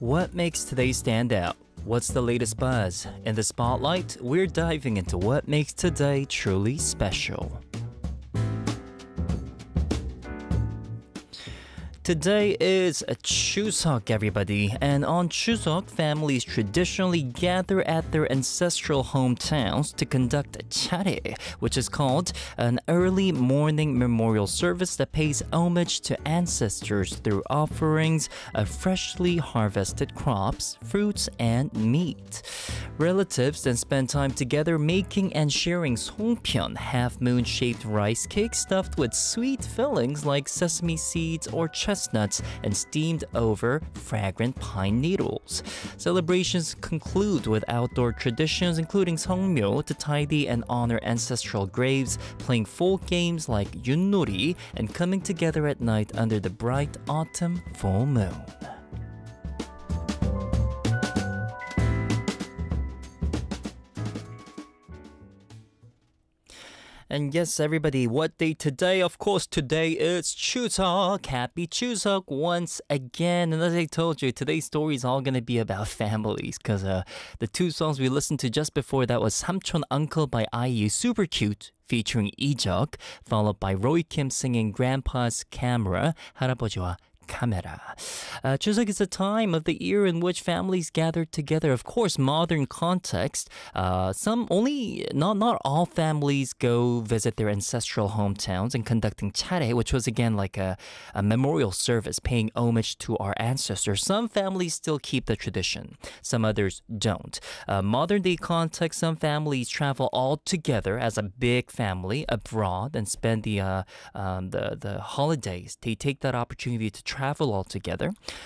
What makes today stand out? What's the latest buzz? In the spotlight, we're diving into what makes today truly special. Today is a Chuseok, everybody, and on Chuseok, families traditionally gather at their ancestral hometowns to conduct a chare, which is called an early morning memorial service that pays homage to ancestors through offerings of freshly harvested crops, fruits, and meat. Relatives then spend time together making and sharing songpyeon, half-moon-shaped rice cakes stuffed with sweet fillings like sesame seeds or chestnuts and steamed over fragrant pine needles. Celebrations conclude with outdoor traditions including seongmyo to tidy and honor ancestral graves, playing folk games like yunori, and coming together at night under the bright autumn full moon. And yes, everybody, what day today? Of course, today is Chuseok. Happy Chuseok once again. And as I told you, today's story is all going to be about families because the two songs we listened to just before that was Samchon Uncle by IU, super cute, featuring Ijeok, followed by Roy Kim singing Grandpa's Camera, 할아버지와 카메라. Chuseok is a time of the year in which families gather together. Of course, modern context. Not all families go visit their ancestral hometowns and conducting chare, which was again like a memorial service paying homage to our ancestors. Some families still keep the tradition. Some others don't. Modern day context, some families travel all together as a big family abroad and spend the holidays. They take that opportunity to travel all together.